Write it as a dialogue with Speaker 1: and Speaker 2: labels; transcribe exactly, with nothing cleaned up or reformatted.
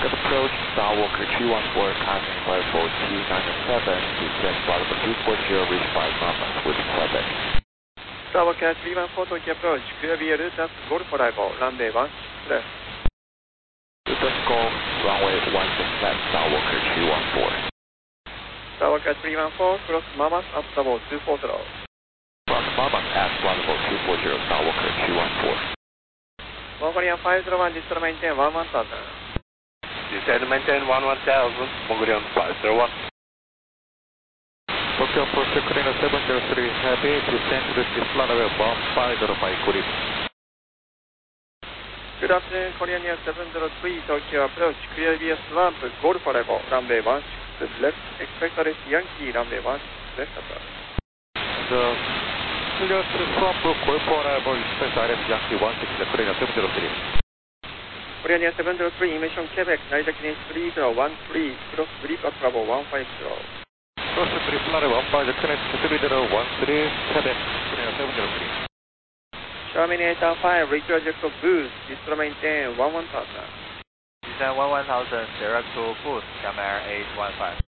Speaker 1: Good approach, Skywalker two one four, passing level T nine seven, descend level two four zero, reach five miles with Quebec.
Speaker 2: Skywalker three one four, Tokyo approach, clear V L, that's Golf arrival, runway one six left.
Speaker 1: Let's go, runway one six left, Skywalker two one four.
Speaker 2: Skywalker three one four, cross Mamas at level two four zero.
Speaker 1: Cross Mamas at level two four zero, Skywalker two one four.
Speaker 2: Mongolian five zero one, descend maintain one one thousand.
Speaker 3: Descend maintain one one thousand, Mongolian five zero one.
Speaker 1: Tokyo approach Korean seven zero three, heavy, descend to the runway one five zero five, good evening.
Speaker 2: Good afternoon, Korean Air seven zero three, Tokyo approach, clear V S ramp, Golf arrival, runway one six left, expect arrest Yankee, runway one six left approach.
Speaker 1: The clear to swamp, Golf arrival, expect arrest Yankee one six left, Korean seven zero three.
Speaker 2: Korean Air seven zero three, emission Quebec, Narita Kinetic three zero one three, cross brief at level one five zero.
Speaker 1: Cross brief runway one five zero, Kinetic three zero one three, Quebec, Korean seven zero three.
Speaker 2: Terminator five, retroject of boost, destroy maintain one one thousand.
Speaker 3: Descend one one thousand, direct to boost, Xiamen Air eight one five.